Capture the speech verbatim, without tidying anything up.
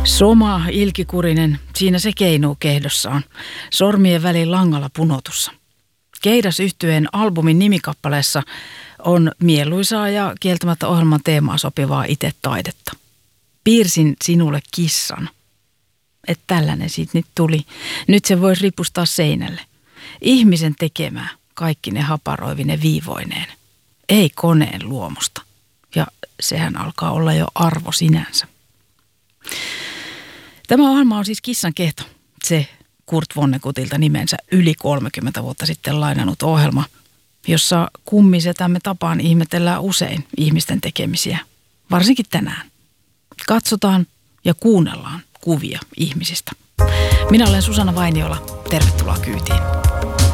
Soma, ilkikurinen, siinä se keinuu kehdossaan, sormien väliin langalla punotussa. Keidas yhtyeen albumin nimikappaleessa on mieluisaa ja kieltämättä ohjelman teemaa sopivaa itse taidetta. Piirsin sinulle kissan. Että tällainen siitä nyt tuli. Nyt se voisi ripustaa seinälle. Ihmisen tekemää, kaikki ne haparoivine viivoineen. Ei koneen luomusta. Ja sehän alkaa olla jo arvo sinänsä. Tämä ohjelma on siis Kissan kehto. Se Kurt Vonneguttilta nimensä yli kolmekymmentä vuotta sitten lainannut ohjelma, jossa kummisetämme tapaan ihmetellään usein ihmisten tekemisiä, varsinkin tänään. Katsotaan ja kuunnellaan kuvia ihmisistä. Minä olen Susanna Vainiola. Tervetuloa kyytiin.